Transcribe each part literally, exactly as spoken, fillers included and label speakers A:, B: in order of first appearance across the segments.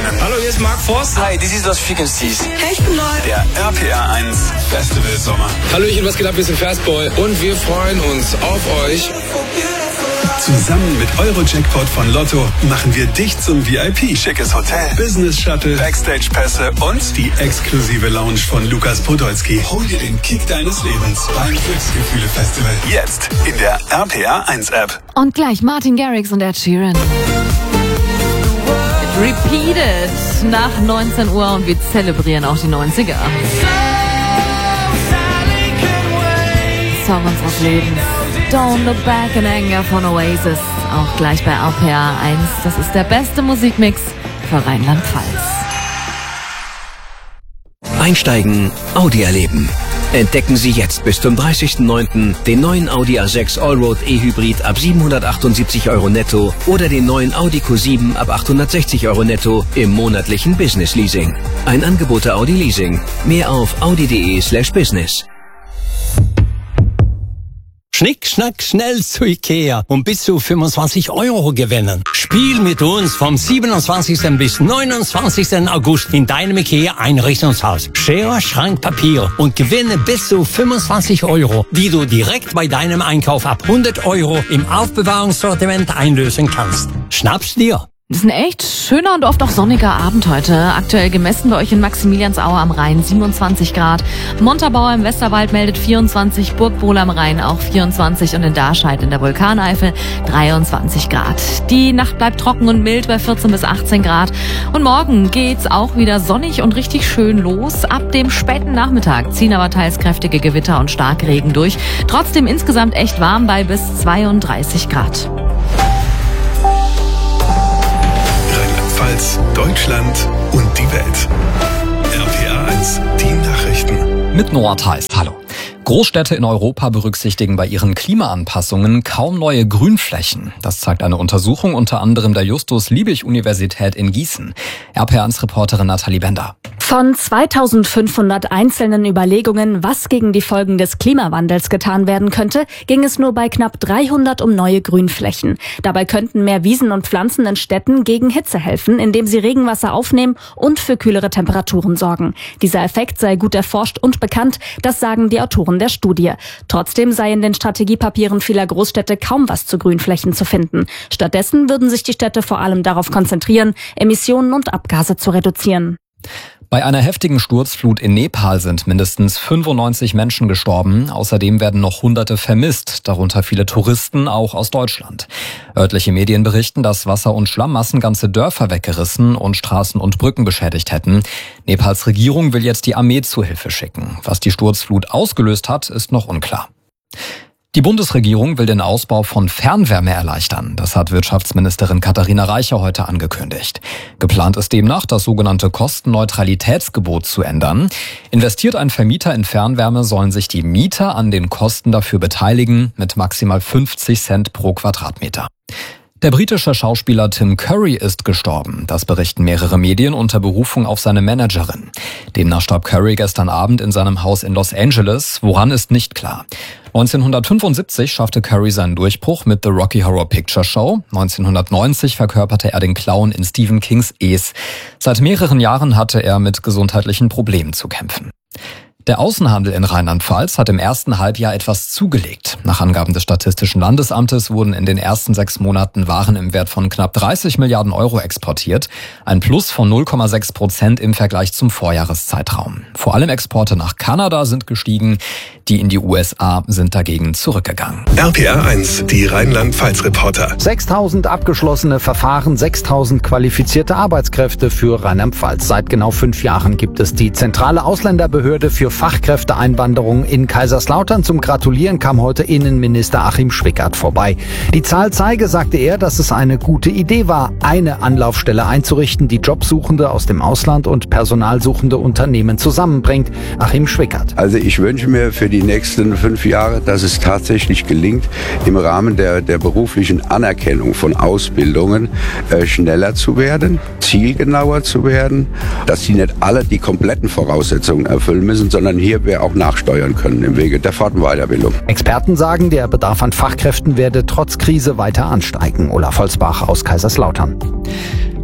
A: gewinnen.
B: Hallo, hier ist Mark Forster.
C: Hi, this is Los Frequencies.
D: Hey, ich bin Neu.
A: Der R P R eins Festival Sommer.
B: Hallöchen, was geht ab? Wir sind Fastball und wir freuen uns auf euch.
A: Zusammen mit Euro-Jackpot von Lotto machen wir dich zum V I P. Schickes Hotel, Business-Shuttle, Backstage-Pässe und die exklusive Lounge von Lukas Podolski. Hol dir den Kick deines Lebens beim Glücksgefühle-Festival. Jetzt in der R P R eins App.
E: Und gleich Martin Garrix und Ed Sheeran. Repeated nach neunzehn Uhr und wir zelebrieren auch die neunziger. Song unseres Lebens. Don't Look Back in Anger von Oasis. Auch gleich bei R P R eins. Das ist der beste Musikmix für Rheinland-Pfalz.
F: Einsteigen, Audi erleben. Entdecken Sie jetzt bis zum dreißigsten neunten den neuen Audi A sechs Allroad E-Hybrid ab siebenhundertachtundsiebzig Euro netto oder den neuen Audi Q sieben ab achthundertsechzig Euro netto im monatlichen Business Leasing. Ein Angebot der Audi Leasing. Mehr auf audi.de slash business.
G: Schnick, schnack, schnell zu Ikea und bis zu fünfundzwanzig Euro gewinnen. Spiel mit uns vom siebenundzwanzigsten bis neunundzwanzigsten August in deinem Ikea Einrichtungshaus. Schere, Schrank, Papier und gewinne bis zu fünfundzwanzig Euro, die du direkt bei deinem Einkauf ab hundert Euro im Aufbewahrungssortiment einlösen kannst. Schnapp's dir!
E: Das ist ein echt schöner und oft auch sonniger Abend heute. Aktuell gemessen bei euch in Maximiliansaue am Rhein siebenundzwanzig Grad. Montabaur im Westerwald meldet vierundzwanzig, Burgwohl am Rhein auch vierundzwanzig und in Darscheid in der Vulkaneifel dreiundzwanzig Grad. Die Nacht bleibt trocken und mild bei vierzehn bis achtzehn Grad. Und morgen geht's auch wieder sonnig und richtig schön los. Ab dem späten Nachmittag ziehen aber teils kräftige Gewitter und Starkregen durch. Trotzdem insgesamt echt warm bei bis zweiunddreißig Grad.
A: Deutschland und die Welt. R P R eins, die Nachrichten.
H: Mit Noah Theis. Hallo. Großstädte in Europa berücksichtigen bei ihren Klimaanpassungen kaum neue Grünflächen. Das zeigt eine Untersuchung unter anderem der Justus-Liebig-Universität in Gießen. R P R eins-Reporterin Nathalie Bender.
I: Von zweitausendfünfhundert einzelnen Überlegungen, was gegen die Folgen des Klimawandels getan werden könnte, ging es nur bei knapp dreihundert um neue Grünflächen. Dabei könnten mehr Wiesen und Pflanzen in Städten gegen Hitze helfen, indem sie Regenwasser aufnehmen und für kühlere Temperaturen sorgen. Dieser Effekt sei gut erforscht und bekannt, das sagen die Autoren der Studie. Trotzdem sei in den Strategiepapieren vieler Großstädte kaum was zu Grünflächen zu finden. Stattdessen würden sich die Städte vor allem darauf konzentrieren, Emissionen und Abgase zu reduzieren.
H: Bei einer heftigen Sturzflut in Nepal sind mindestens fünfundneunzig Menschen gestorben. Außerdem werden noch Hunderte vermisst, darunter viele Touristen, auch aus Deutschland. Örtliche Medien berichten, dass Wasser- und Schlammmassen ganze Dörfer weggerissen und Straßen und Brücken beschädigt hätten. Nepals Regierung will jetzt die Armee zu Hilfe schicken. Was die Sturzflut ausgelöst hat, ist noch unklar. Die Bundesregierung will den Ausbau von Fernwärme erleichtern. Das hat Wirtschaftsministerin Katharina Reiche heute angekündigt. Geplant ist demnach, das sogenannte Kostenneutralitätsgebot zu ändern. Investiert ein Vermieter in Fernwärme, sollen sich die Mieter an den Kosten dafür beteiligen, mit maximal fünfzig Cent pro Quadratmeter. Der britische Schauspieler Tim Curry ist gestorben. Das berichten mehrere Medien unter Berufung auf seine Managerin. Demnach starb Curry gestern Abend in seinem Haus in Los Angeles. Woran ist nicht klar. neunzehnhundertfünfundsiebzig schaffte Curry seinen Durchbruch mit The Rocky Horror Picture Show. neunzehnhundertneunzig verkörperte er den Clown in Stephen Kings Es. Seit mehreren Jahren hatte er mit gesundheitlichen Problemen zu kämpfen. Der Außenhandel in Rheinland-Pfalz hat im ersten Halbjahr etwas zugelegt. Nach Angaben des Statistischen Landesamtes wurden in den ersten sechs Monaten Waren im Wert von knapp dreißig Milliarden Euro exportiert. Ein Plus von null Komma sechs Prozent im Vergleich zum Vorjahreszeitraum. Vor allem Exporte nach Kanada sind gestiegen. Die in die U S A sind dagegen zurückgegangen.
A: R P R eins, die Rheinland-Pfalz-Reporter.
J: sechstausend abgeschlossene Verfahren, sechstausend qualifizierte Arbeitskräfte für Rheinland-Pfalz. Seit genau fünf Jahren gibt es die zentrale Ausländerbehörde für Fachkräfteeinwanderung in Kaiserslautern. Zum Gratulieren kam heute Innenminister Achim Schwickert vorbei. Die Zahl zeige, sagte er, dass es eine gute Idee war, eine Anlaufstelle einzurichten, die Jobsuchende aus dem Ausland und personalsuchende Unternehmen zusammenbringt. Achim Schwickert.
K: Also ich wünsche mir für die nächsten fünf Jahre, dass es tatsächlich gelingt, im Rahmen der, der beruflichen Anerkennung von Ausbildungen äh, schneller zu werden, zielgenauer zu werden, dass sie nicht alle die kompletten Voraussetzungen erfüllen müssen, sondern hier wir auch nachsteuern können im Wege der Fort- und Weiterbildung.
J: Experten sagen, der Bedarf an Fachkräften werde trotz Krise weiter ansteigen. Olaf Holzbach aus Kaiserslautern.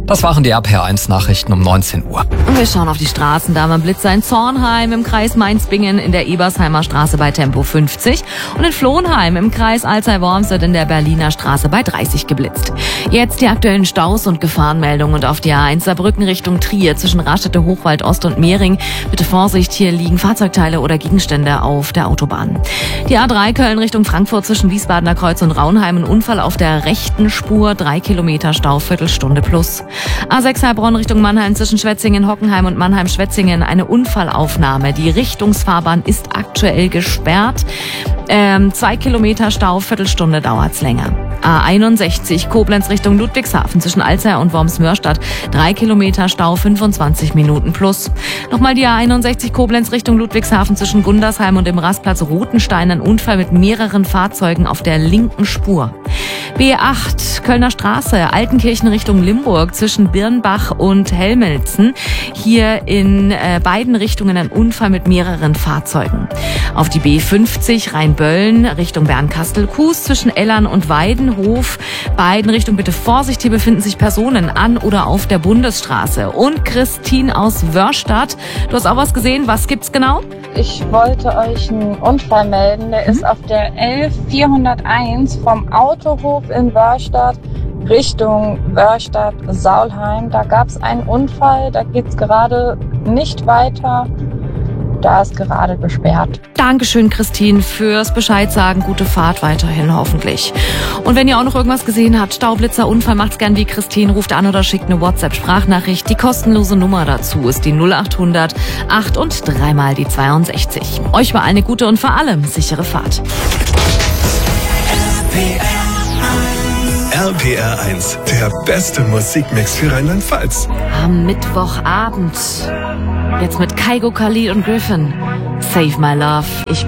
H: Das waren die R P R eins Nachrichten um neunzehn Uhr.
E: Und wir schauen auf die Straßen. Da haben Blitzer in Zornheim im Kreis Mainz-Bingen in der Ebersheimer Straße bei Tempo fünfzig und in Flohnheim im Kreis Alzey-Worms wird in der Berliner Straße bei dreißig geblitzt. Jetzt die aktuellen Staus und Gefahrenmeldungen und auf die A eins Saarbrücken Richtung Trier zwischen Raststätte, Hochwald Ost und Mehring. Bitte Vorsicht, hier liegen Fahrzeugteile oder Gegenstände auf der Autobahn. Die A drei Köln Richtung Frankfurt zwischen Wiesbadener Kreuz und Raunheim. Ein Unfall auf der rechten Spur, drei Kilometer Stau, Viertelstunde plus. A sechs Heilbronn Richtung Mannheim zwischen Schwetzingen, Hockenheim und Mannheim-Schwetzingen. Eine Unfallaufnahme. Die Richtungsfahrbahn ist aktuell gesperrt. Ähm, zwei Kilometer Stau, Viertelstunde dauert's länger. A einundsechzig Koblenz Richtung Ludwigshafen zwischen Alzey und Worms-Mörstadt. Drei Kilometer Stau, fünfundzwanzig Minuten plus. Nochmal die A einundsechzig Koblenz Richtung Ludwigshafen zwischen Gundersheim und dem Rastplatz Rotenstein. Ein Unfall mit mehreren Fahrzeugen auf der linken Spur. B acht Kölner Straße, Altenkirchen Richtung Limburg zwischen Birnbach und Helmelzen. Hier in äh, beiden Richtungen ein Unfall mit mehreren Fahrzeugen. Auf die B fünfzig Rheinböllen Richtung Bernkastel-Kues zwischen Ellern und Weidenhof. Beiden Richtungen bitte Vorsicht, hier befinden sich Personen an oder auf der Bundesstraße. Und Christine aus Wörstadt, du hast auch was gesehen, was gibt's genau?
C: Ich wollte euch einen Unfall melden, der ist auf der elf vierhunderteins vom Autohof in Wörstadt Richtung Wörstadt-Saulheim. Da gab es einen Unfall, da geht's gerade nicht weiter. Da ist gerade gesperrt.
E: Dankeschön, Christine, fürs Bescheid sagen. Gute Fahrt weiterhin, hoffentlich. Und wenn ihr auch noch irgendwas gesehen habt, Staublitzer, Unfall, macht's gern wie Christine, ruft an oder schickt eine WhatsApp-Sprachnachricht. Die kostenlose Nummer dazu ist die null achthundert acht und dreimal die zweiundsechzig. Euch war eine gute und vor allem sichere Fahrt.
A: R P R eins, der beste Musikmix für Rheinland-Pfalz.
E: Am Mittwochabend. Jetzt mit Kaigo, Khalid und Griffin. Save My Love. Ich